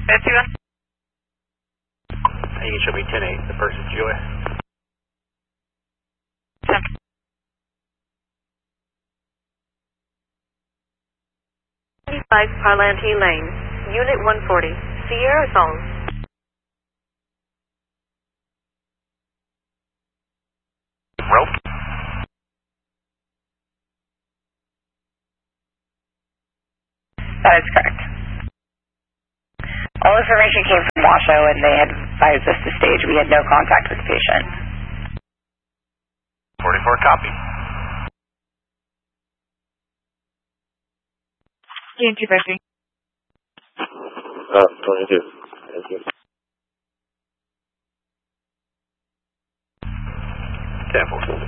That's you. You can show me 10-8, the person's Joy. 25 Parlanti Lane, Unit 140, Sierra Song. Rope. That is correct. All information came from Washoe, and they had advised us to stage. We had no contact with the patient. 44 copy. ENT 50. 22. Thank you. 10-4.